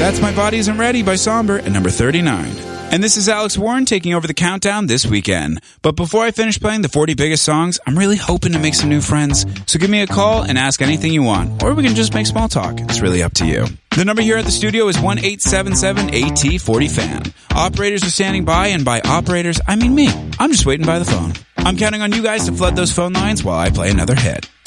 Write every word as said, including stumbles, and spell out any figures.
That's My Body Isn't Ready by Somber at number thirty-nine. And this is Alex Warren taking over the countdown this weekend. But before I finish playing the forty biggest songs, I'm really hoping to make some new friends. So give me a call and ask anything you want. Or we can just make small talk. It's really up to you. The number here at the studio is one eight seven seven A T forty fan. Operators are standing by, and by operators, I mean me. I'm just waiting by the phone. I'm counting on you guys to flood those phone lines while I play another hit.